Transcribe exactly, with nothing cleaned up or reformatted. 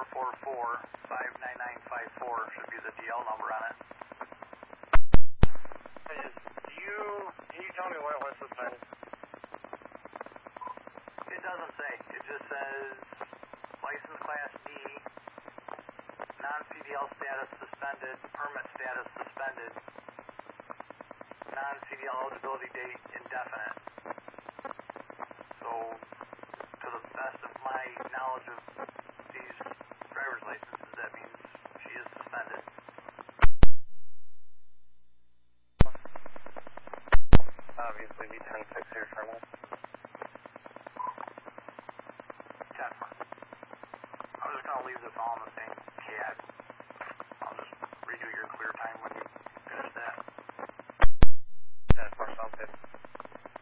four four, five nine nine five four should be the D L number on it. Is, do you, can you tell me what it was suspended? It doesn't say. It just says license class D, non-C D L status suspended, permit status suspended, non-C D L eligibility date indefinite. So, to the best of my knowledge of these driver's licenses, that means she is suspended. Obviously, be ten six here, Terminal. ten. I'm just going to leave this all in the same